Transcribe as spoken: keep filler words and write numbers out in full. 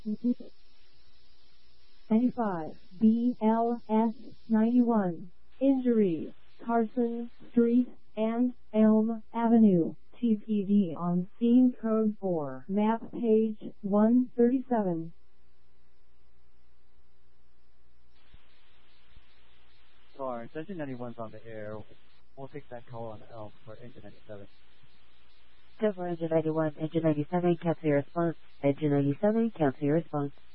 ninety-five, B L S ninety-one. Injury, Carson Street and Elm Avenue. T P D on scene code four. Map page one thirty-seven. Car, engine ninety-one's on the air. We'll take that call on Elm for engine ninety-seven. Go for engine ninety-one, engine ninety-seven, cancel your response. Engine ninety-seven, cancel your response.